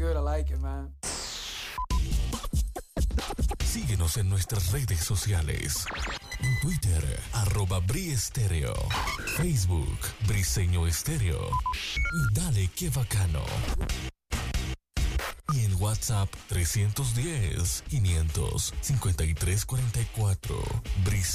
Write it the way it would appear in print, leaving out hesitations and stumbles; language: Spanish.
good. I like it, man. Síguenos en nuestras redes sociales. En Twitter, @BriEstereo. Facebook, Briseño Estéreo. Y dale que bacano. Y en WhatsApp 310-553-44.